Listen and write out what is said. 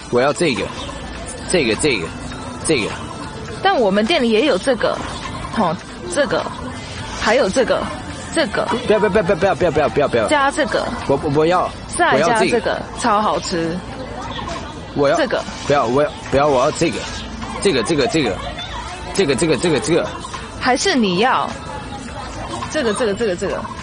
我要这个，这个。 但我们店里也有这个，哦，这个，还有这个。不要，加这个， 我要， 再加这个，超好吃。 我要这个， 不要，我要这个，这个，还是你要这个。